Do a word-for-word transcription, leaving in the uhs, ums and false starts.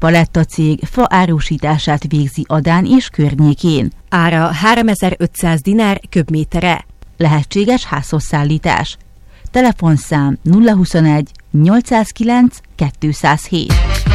Paletta cég fa árusítását végzi Adán és környékén. Ára háromezer-ötszáz dinár köbméterre. Lehetséges házhozszállítás. Telefonszám nulla huszonegy nyolcszázkilenc kétszázhét.